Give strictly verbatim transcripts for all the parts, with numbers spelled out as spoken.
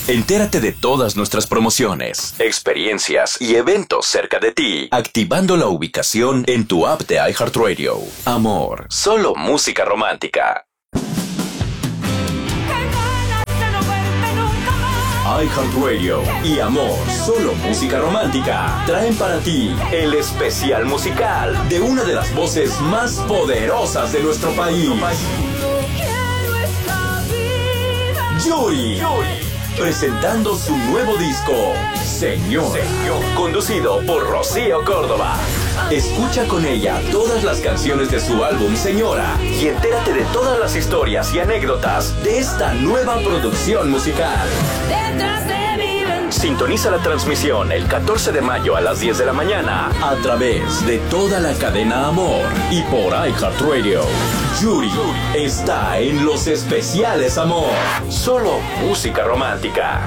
Entérate de todas nuestras promociones, experiencias y eventos cerca de ti, activando la ubicación en tu app de iHeartRadio. Amor, solo música romántica. iHeartRadio y Amor, solo música romántica, traen para ti el especial musical de una de las voces más poderosas de nuestro país. Yuri, presentando su nuevo disco, Señora, conducido por Rocío Córdoba. Escucha con ella todas las canciones de su álbum Señora y entérate de todas las historias y anécdotas de esta nueva producción musical. Sintoniza la transmisión el catorce de mayo a las diez de la mañana a través de toda la cadena Amor y por iHeartRadio. Yuri está en los especiales Amor, solo música romántica.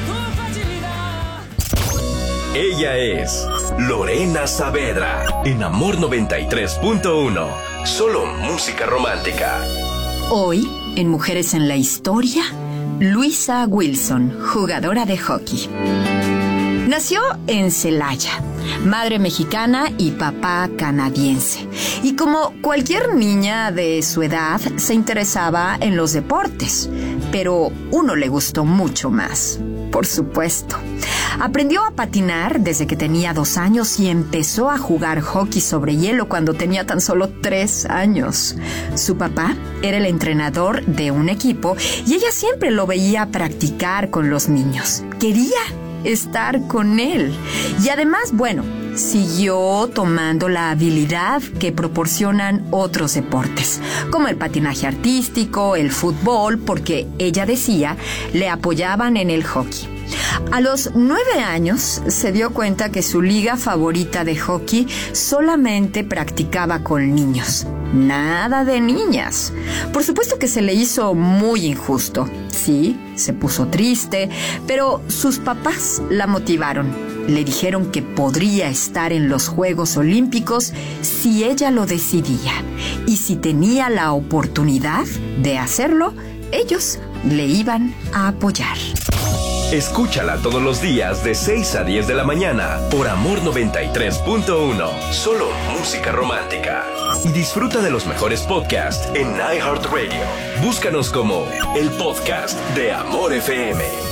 Ella es Lorena Saavedra en Amor noventa y tres punto uno, solo música romántica. Hoy, en Mujeres en la Historia, Luisa Wilson, jugadora de hockey. Nació en Celaya, madre mexicana y papá canadiense. Y como cualquier niña de su edad, se interesaba en los deportes. Pero uno le gustó mucho más, por supuesto. Aprendió a patinar desde que tenía dos años y empezó a jugar hockey sobre hielo cuando tenía tan solo tres años. Su papá era el entrenador de un equipo y ella siempre lo veía practicar con los niños. Quería estar con él. Y además, bueno, siguió tomando la habilidad que proporcionan otros deportes, como el patinaje artístico, el fútbol, porque ella decía, le apoyaban en el hockey. A los nueve años se dio cuenta que su liga favorita de hockey solamente practicaba con niños, nada de niñas. Por supuesto que se le hizo muy injusto. Sí, se puso triste, pero sus papás la motivaron. Le dijeron que podría estar en los Juegos Olímpicos si ella lo decidía. Y si tenía la oportunidad de hacerlo, ellos le iban a apoyar. Escúchala todos los días de seis a diez de la mañana por Amor noventa y tres punto uno, solo música romántica. Y disfruta de los mejores podcasts en iHeartRadio. Búscanos como el podcast de Amor F M.